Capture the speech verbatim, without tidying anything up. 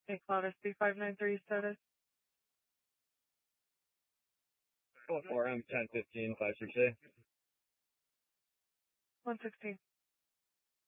Hey, Cloud S B five nine three status. four M ten fifteen five six eight. one sixteen.